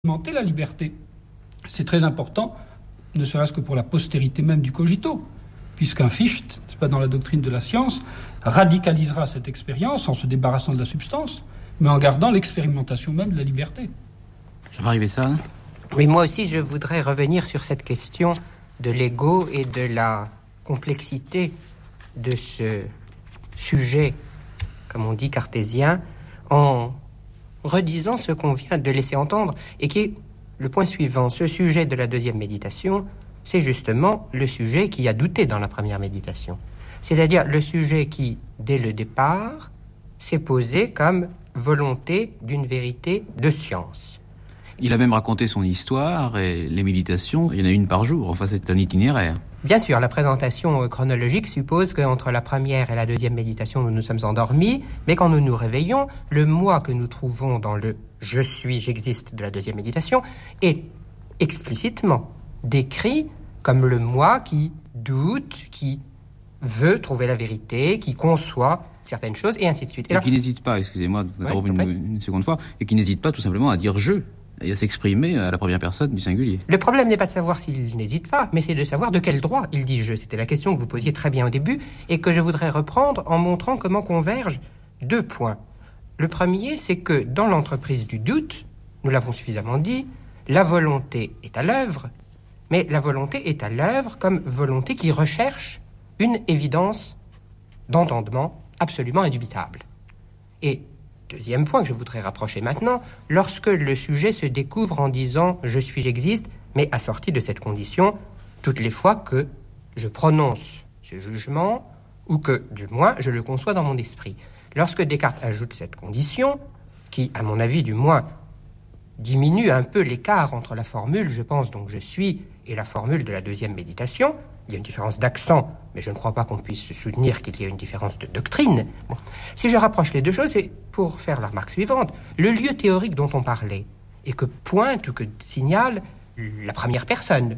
augmenter la liberté. C'est très important, ne serait-ce que pour la postérité même du cogito, puisqu'un Fichte, c'est pas dans la doctrine de la science, radicalisera cette expérience en se débarrassant de la substance, mais en gardant l'expérimentation même de la liberté. Ça va arriver ça, hein ? Oui, moi aussi, je voudrais revenir sur cette question de l'ego et de la complexité de ce sujet, comme on dit, cartésien, en redisant ce qu'on vient de laisser entendre, et qui est le point suivant. Ce sujet de la deuxième méditation, c'est justement le sujet qui a douté dans la première méditation. C'est-à-dire le sujet qui, dès le départ, s'est posé comme volonté d'une vérité de science. Il a même raconté son histoire et les méditations, il y en a une par jour, enfin c'est un itinéraire. Bien sûr, la présentation chronologique suppose qu'entre la première et la deuxième méditation, nous nous sommes endormis, mais quand nous nous réveillons, le moi que nous trouvons dans le « je suis, j'existe » de la deuxième méditation est explicitement décrit comme le moi qui doute, qui veut trouver la vérité, qui conçoit certaines choses, et ainsi de suite. Et qui n'hésite pas, excusez-moi de vous interrompre une seconde fois, et qui n'hésite pas tout simplement à dire « je ». Et à s'exprimer à la première personne du singulier. Le problème n'est pas de savoir s'il n'hésite pas, mais c'est de savoir de quel droit il dit « je ». C'était la question que vous posiez très bien au début et que je voudrais reprendre en montrant comment convergent deux points. Le premier, c'est que dans l'entreprise du doute, nous l'avons suffisamment dit, la volonté est à l'œuvre, mais la volonté est à l'œuvre comme volonté qui recherche une évidence d'entendement absolument indubitable. Et deuxième point que je voudrais rapprocher maintenant, lorsque le sujet se découvre en disant « je suis, j'existe », mais assorti de cette condition, toutes les fois que je prononce ce jugement, ou que, du moins, je le conçois dans mon esprit. Lorsque Descartes ajoute cette condition, qui, à mon avis, du moins, diminue un peu l'écart entre la formule « je pense donc je suis » et la formule de la deuxième méditation, il y a une différence d'accent, mais je ne crois pas qu'on puisse soutenir qu'il y ait une différence de doctrine. Bon. Si je rapproche les deux choses, c'est pour faire la remarque suivante. Le lieu théorique dont on parlait, et que pointe ou que signale la première personne,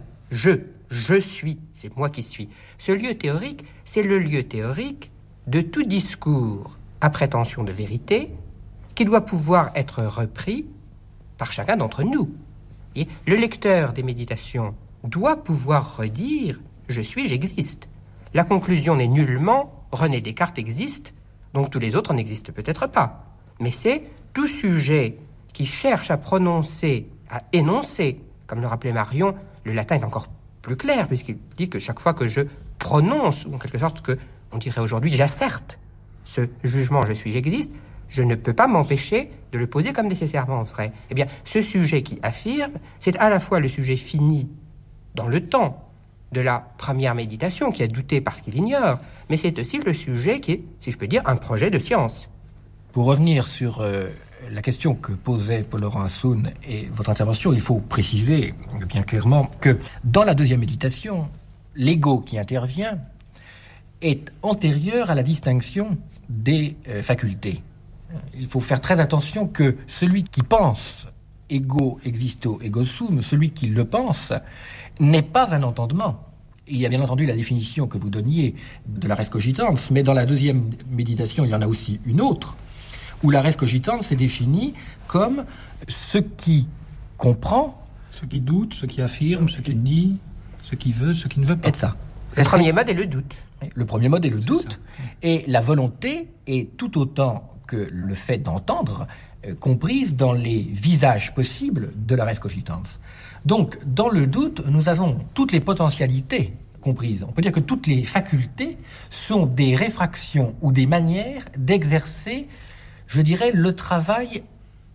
je suis, c'est moi qui suis. Ce lieu théorique, c'est le lieu théorique de tout discours à prétention de vérité qui doit pouvoir être repris par chacun d'entre nous. Et le lecteur des méditations doit pouvoir redire « je suis, j'existe ». La conclusion n'est nullement « René Descartes existe, donc tous les autres n'existent peut-être pas ». Mais c'est tout sujet qui cherche à prononcer, à énoncer, comme le rappelait Marion, le latin est encore plus clair, puisqu'il dit que chaque fois que je prononce, ou en quelque sorte que, on dirait aujourd'hui, j'asserte ce jugement « je suis, j'existe », je ne peux pas m'empêcher de le poser comme nécessairement vrai. Eh bien, ce sujet qui affirme, c'est à la fois le sujet fini dans le temps, de la première méditation, qui a douté parce qu'il ignore, mais c'est aussi le sujet qui est, si je peux dire, un projet de science. Pour revenir sur la question que posait Paul-Laurent Assoun et votre intervention, il faut préciser bien clairement que dans la deuxième méditation, l'ego qui intervient est antérieur à la distinction des facultés. Il faut faire très attention que celui qui pense ego existo ego sum, celui qui le pense, n'est pas un entendement. Il y a bien entendu la définition que vous donniez de la res cogitans, mais dans la deuxième méditation, il y en a aussi une autre, où la res cogitans est définie comme ce qui comprend, ce qui doute, ce qui affirme, ce qui nie, ce qui veut, ce qui ne veut pas. Et ça. Le premier mode est le doute. Le premier mode est le doute, et la volonté est tout autant que le fait d'entendre, comprise dans les visages possibles de la res cogitans. Donc, dans le doute, nous avons toutes les potentialités comprises. On peut dire que toutes les facultés sont des réfractions ou des manières d'exercer, je dirais, le travail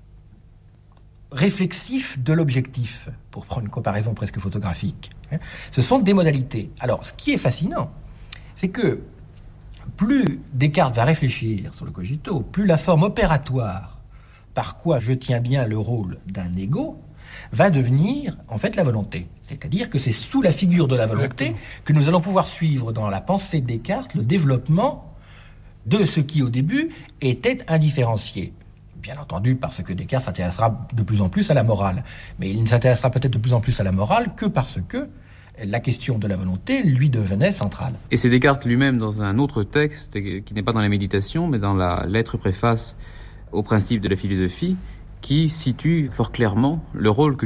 réflexif de l'objectif, pour prendre une comparaison presque photographique. Ce sont des modalités. Alors, ce qui est fascinant, c'est que plus Descartes va réfléchir sur le cogito, plus la forme opératoire par quoi je tiens bien le rôle d'un ego va devenir en fait la volonté. C'est-à-dire que c'est sous la figure de la volonté que nous allons pouvoir suivre dans la pensée de Descartes le développement de ce qui au début était indifférencié. Bien entendu parce que Descartes s'intéressera de plus en plus à la morale. Mais il ne s'intéressera peut-être de plus en plus à la morale que parce que la question de la volonté lui devenait centrale. Et c'est Descartes lui-même dans un autre texte qui n'est pas dans la méditation mais dans la lettre préface au principe de la philosophie qui situe fort clairement le rôle que